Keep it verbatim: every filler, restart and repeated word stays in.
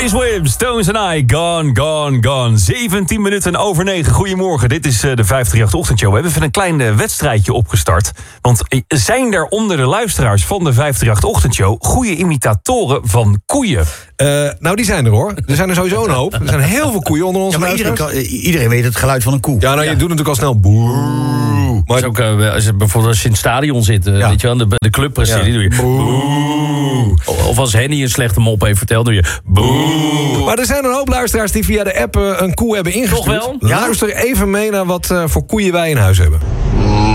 Trace Williams, Stones and I, gone, gone, gone. zeventien minuten over negen. Goedemorgen, dit is de vijfhonderdachtendertig Ochtendshow. We hebben even een klein uh, wedstrijdje opgestart. Want uh, zijn er onder de luisteraars van de vijfhonderdachtendertig Ochtendshow goede imitatoren van koeien? Uh, nou, die zijn er hoor. Er zijn er sowieso een hoop. Er zijn heel veel koeien onder onze ja, maar iedereen, kan, iedereen weet het geluid van een koe. Ja, nou, je ja. doet natuurlijk al snel boe. Maar is ook, uh, als je, bijvoorbeeld als je in het stadion zit, uh, ja. weet je wel, de, de clubprestatie, ja. doe je boe. Of als Henny een slechte mop heeft verteld, doe je boe. Maar er zijn een hoop luisteraars die via de app uh, een koe hebben ingestuurd. Toch wel? Ja? Luister even mee naar wat uh, voor koeien wij in huis hebben.